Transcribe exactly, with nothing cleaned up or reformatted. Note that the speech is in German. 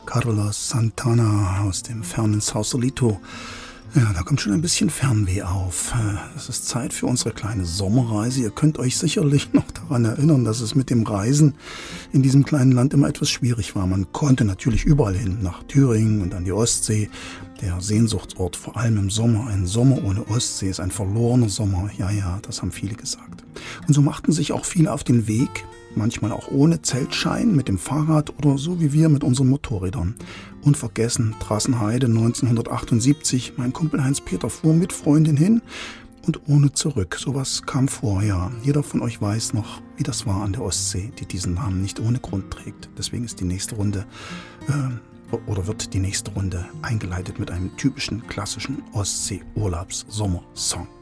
Carlos Santana aus dem fernen Sausalito. Ja, da kommt schon ein bisschen Fernweh auf. Es ist Zeit für unsere kleine Sommerreise. Ihr könnt euch sicherlich noch daran erinnern, dass es mit dem Reisen in diesem kleinen Land immer etwas schwierig war. Man konnte natürlich überall hin, nach Thüringen und an die Ostsee. Der Sehnsuchtsort, vor allem im Sommer. Ein Sommer ohne Ostsee ist ein verlorener Sommer. Ja, ja, das haben viele gesagt. Und so machten sich auch viele auf den Weg, manchmal auch ohne Zeltschein, mit dem Fahrrad oder so wie wir mit unseren Motorrädern. Unvergessen, Drassenheide neunzehnhundertachtundsiebzig, mein Kumpel Heinz-Peter fuhr mit Freundin hin und ohne zurück. Sowas kam vor, ja. Jeder von euch weiß noch, wie das war an der Ostsee, die diesen Namen nicht ohne Grund trägt. Deswegen ist die nächste Runde, äh, oder wird die nächste Runde eingeleitet mit einem typischen klassischen Ostsee-Urlaubs-Sommersong.